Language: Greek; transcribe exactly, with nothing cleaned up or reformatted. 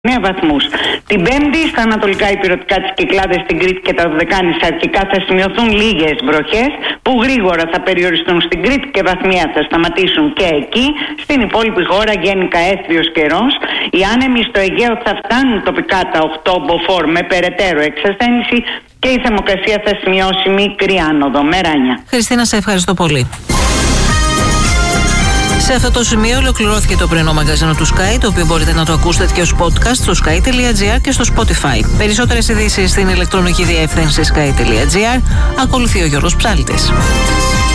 βαθμούς. Την Πέμπτη στα ανατολικά υπηρετικά της Κυκλάδας, στην Κρήτη και τα Δωδεκάνησα αρχικά θα σημειωθούν λίγες βροχές που γρήγορα θα περιοριστούν στην Κρήτη και βαθμία θα σταματήσουν και εκεί. Στην υπόλοιπη χώρα γενικά έθριος καιρός. Οι άνεμοι στο Αιγαίο θα φτάνουν τοπικά τα οκτώ μποφόρ με περαιτέρω εξασθένηση και η θερμοκρασία θα σημειώσει μικρή άνοδο. Μεράνια. Χριστίνα, σε ευχαριστώ πολύ. Σε αυτό το σημείο ολοκληρώθηκε το πρωινό μαγκαζίνο του Sky, το οποίο μπορείτε να το ακούσετε και ως podcast στο sky τελεία gr και στο Spotify. Περισσότερες ειδήσεις στην ηλεκτρονική διεύθυνση sky τελεία gr. Ακολουθεί ο Γιώργος Ψάλτης.